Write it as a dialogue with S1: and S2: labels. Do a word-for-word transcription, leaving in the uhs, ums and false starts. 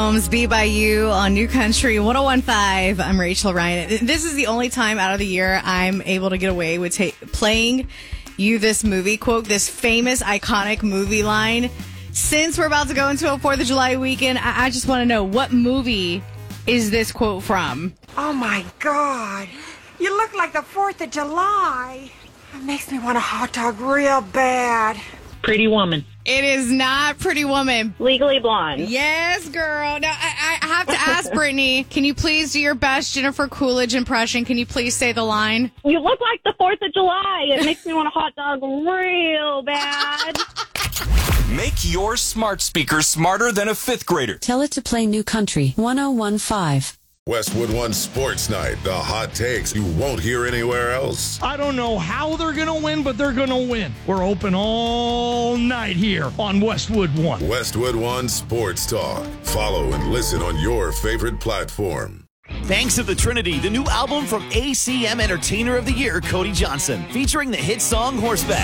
S1: Combs, Be By You on New Country one oh one point five. I'm Rachel Ryan. This is the only time out of the year I'm able to get away with ta- playing you this movie quote, this famous, iconic movie line. Since we're about to go into a fourth of July weekend, I, I just want to know, what movie is this quote from?
S2: Oh, my God. You look like the fourth of July. It makes me want a hot dog real bad.
S3: Pretty Woman.
S1: It is not Pretty Woman.
S3: Legally Blonde.
S1: Yes, girl. Now, I, I have to ask Brittany, can you please do your best Jennifer Coolidge impression? Can you please say the line?
S3: You look like the fourth of July. It makes me want a hot dog real bad.
S4: Make your smart speaker smarter than a fifth grader.
S5: Tell it to play New Country one oh one point five.
S6: Westwood One Sports Night. The hot takes you won't hear anywhere else.
S7: I don't know how they're going to win, but they're going to win. We're open all night here on Westwood One.
S6: Westwood One Sports Talk. Follow and listen on your favorite platform.
S8: Banks of the Trinity, the new album from A C M Entertainer of the Year, Cody Johnson, featuring the hit song Horseback.